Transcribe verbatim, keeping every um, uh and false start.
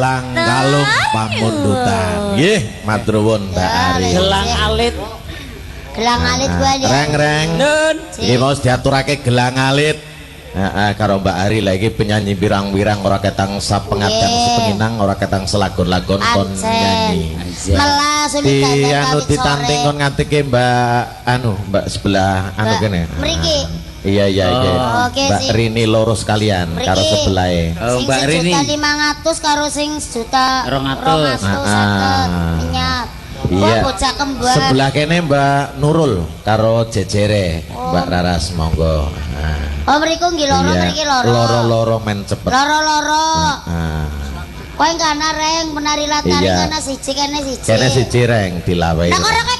gelang kalung pamundutan. Nggih, matur nuwun Mbak Ari. Gelang alit. Gelang alit gua ya. Reng-reng. Nun. Iki mau diaturake gelang alit. Heeh, karo Mbak Ari lagi penyanyi birang-birang ora ketang sapengadang sepenginang ora ketang selagon-lagon kon nyanyi. Melas Di anu ditanting kon ngantike Mbak anu Mbak sebelah anu kene. Mriki. Iya iya iya. Oke, Mbak sing- Rini loro sekalian Mriki. karo sebelahe. Oh, Sing Mbak Rini. sejuta lima ratus karo sing sejuta Rong atus. rong atus Ah, seket. ah. Minyak. Iya. Wah, bocah kembar. Sebelah kene Mbak Nurul karo jejere Mbak Raras monggo. Nah. Oh, mriku nggih loro, Iya. mriki loro. Loro-loro men cepet. Loro-loro. Ah. Kowe kana reng penari latari Iya. kana siji kene siji. Kene siji reng dilawehi. Nek ora